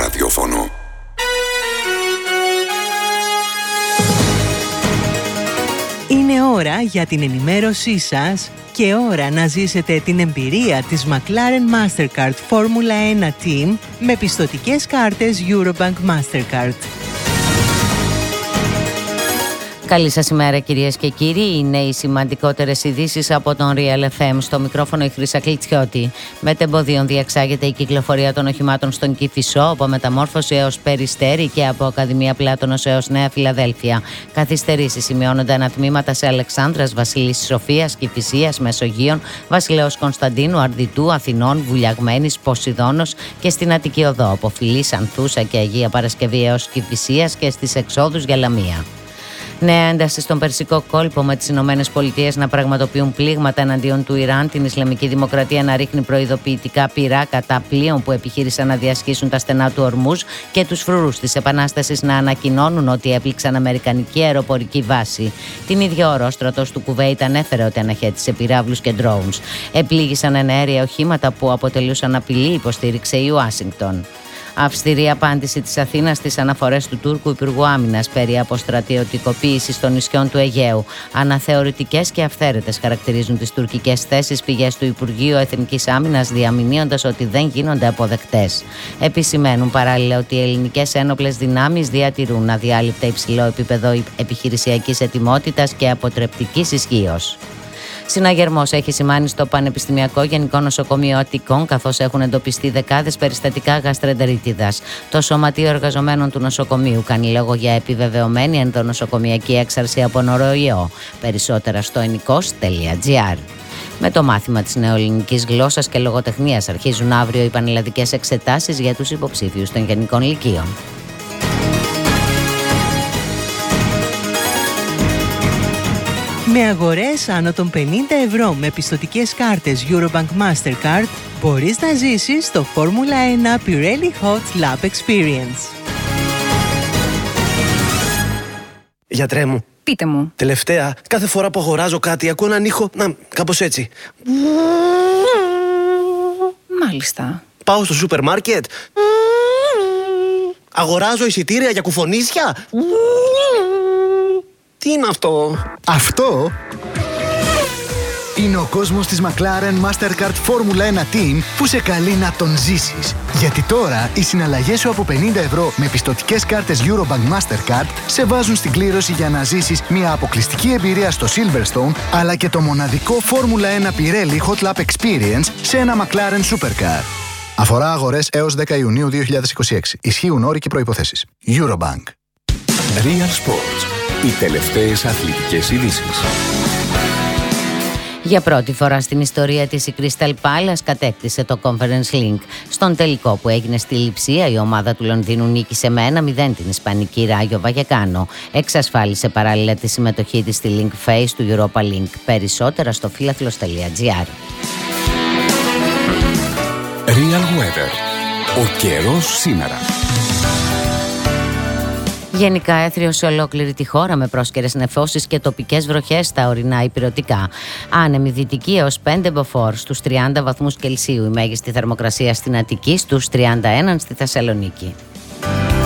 ραδιόφωνο. Είναι ώρα για την ενημέρωσή σας και ώρα να ζήσετε την εμπειρία της McLaren Mastercard Formula 1 Team με πιστωτικές κάρτες Eurobank Mastercard. Καλή σας ημέρα κυρίες και κύριοι. Είναι οι σημαντικότερες ειδήσεις από τον Real FM. Στο μικρόφωνο η Χρύσα Κλιτσιώτη. Μετεμποδίων διεξάγεται η κυκλοφορία των οχημάτων στον Κηφισό, από Μεταμόρφωση έως Περιστέρι και από Ακαδημία Πλάτωνος έως Νέα Φιλαδέλφια. Καθυστερήσεις σημειώνονται ανατμήματα σε Αλεξάνδρας, Βασιλής Σοφίας, Κηφισίας, Μεσογείων, Βασιλέως Κωνσταντίνου, Αρδιτού, Αθηνών, Βουλιαγμένης, Ποσειδώνος και στην Αττική Οδό, από Φιλής, Ανθούσα και Αγία Παρασκευή έως Κηφισίας και στις εξόδους για Λαμία. Νέα ένταση στον Περσικό κόλπο, με τις Ηνωμένες Πολιτείες να πραγματοποιούν πλήγματα εναντίον του Ιράν, την Ισλαμική Δημοκρατία να ρίχνει προειδοποιητικά πυρά κατά πλοίων που επιχείρησαν να διασχίσουν τα στενά του Ορμούζ και τους φρουρούς της Επανάστασης να ανακοινώνουν ότι έπληξαν αμερικανική αεροπορική βάση. Την ίδια ώρα ο στρατός του Κουβέιτ ανέφερε ότι αναχέτησε πυράβλους και drones. Επλήγησαν εναέρια οχήματα που αποτελούσαν απειλή, υποστήριξε η Ουάσιγκτον. Αυστηρή απάντηση της Αθήνας στις αναφορές του Τούρκου Υπουργού Άμυνας περί αποστρατιωτικοποίησης των νησιών του Αιγαίου. Αναθεωρητικές και αυθαίρετες χαρακτηρίζουν τις τουρκικές θέσεις πηγές του Υπουργείου Εθνικής Άμυνας, διαμηνύοντας ότι δεν γίνονται αποδεκτές. Επισημαίνουν παράλληλα ότι οι ελληνικές ένοπλες δυνάμεις διατηρούν αδιάλειπτα υψηλό επίπεδο επιχειρησιακής ετοιμότητας και αποτρεπτικής ισχύος. Συναγερμός έχει σημάνει στο Πανεπιστημιακό Γενικό Νοσοκομείο Αττικών, καθώς έχουν εντοπιστεί δεκάδες περιστατικά γαστρεντερίτιδας. Το Σωματείο Εργαζομένων του Νοσοκομείου κάνει λόγο για επιβεβαιωμένη ενδονοσοκομιακή έξαρση από νοροϊό. Περισσότερα στο ennikos.gr. Με το μάθημα της νεοελληνικής γλώσσας και λογοτεχνίας αρχίζουν αύριο οι πανελλαδικές εξετάσεις για τους υποψήφιους των γενικών λυκείων. Με αγορές άνω των 50 ευρώ με πιστωτικές κάρτες Eurobank Mastercard μπορείς να ζήσεις το Formula 1 Pirelli Hot Lap Experience. Γιατρέ μου. Πείτε μου. Τελευταία, κάθε φορά που αγοράζω κάτι ακούω έναν ήχο, κάπως έτσι. Μάλιστα. Πάω στο σούπερ μάρκετ. Αγοράζω εισιτήρια για κουφονίσια. Τι είναι αυτό? Αυτό είναι ο κόσμος της McLaren Mastercard Formula 1 Team που σε καλεί να τον ζήσεις. Γιατί τώρα οι συναλλαγές σου από 50 ευρώ με πιστωτικές κάρτες Eurobank Mastercard σε βάζουν στην κλήρωση για να ζήσεις μια αποκλειστική εμπειρία στο Silverstone, αλλά και το μοναδικό Formula 1 Pirelli Hot Lap Experience σε ένα McLaren Supercar. Αφορά αγορές έως 10 Ιουνίου 2026. Ισχύουν όροι και προϋποθέσεις. Eurobank. Real Sports. Οι τελευταίες αθλητικές ειδήσεις. Για πρώτη φορά στην ιστορία της η Crystal Palace κατέκτησε το Conference League. Στον τελικό που έγινε στη Λειψία, η ομάδα του Λονδίνου νίκησε με 1-0 την ισπανική Ράγιο Βαγεκάνο. Εξασφάλισε παράλληλα τη συμμετοχή της στη Link Phase του Europa League. Περισσότερα στο φίλαθλος.gr. Real Weather. Ο καιρός σήμερα. Γενικά έθριο σε ολόκληρη τη χώρα, με πρόσκαιρες νεφώσεις και τοπικές βροχές στα ορεινά ηπειρωτικά. Άνεμη δυτική έως 5 μποφόρ στους 30 βαθμούς Κελσίου. Η μέγιστη θερμοκρασία στην Αττική, στους 31 στη Θεσσαλονίκη.